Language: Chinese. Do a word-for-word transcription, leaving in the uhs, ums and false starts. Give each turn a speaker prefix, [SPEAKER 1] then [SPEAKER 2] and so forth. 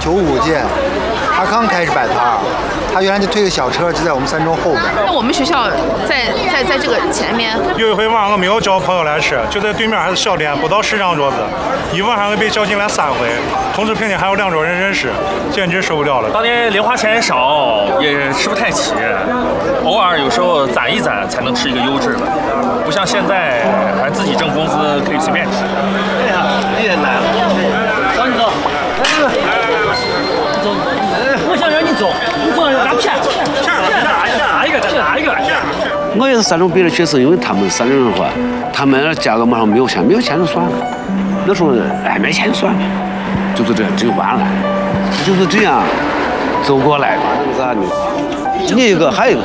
[SPEAKER 1] 九五届，他刚开始摆摊儿，他原来就推个小车，就在我们三中后边。
[SPEAKER 2] 那我们学校在在在这个前面。
[SPEAKER 3] 有一回晚上我没有叫朋友来吃，就在对面还是小店，不到十张桌子，一晚上被叫进来三回，同时并且还有两桌人认识，简直受不了了。
[SPEAKER 4] 当年零花钱也少，也吃不太起，偶尔有时候攒一攒才能吃一个优质的，不像现在还自己挣工资可以随便吃。
[SPEAKER 5] 哎呀，有点难。走你走，来来来，走。我想让你走，你走拿骗骗骗哪一个哪一个？
[SPEAKER 6] 我也是三中毕业的学生，因为他们三中人的话，他们价格马上没有钱，没有钱就算了。那时候哎没钱就算了，就是这就完了，就是这样走过来的。啥呢？你一个还有一个，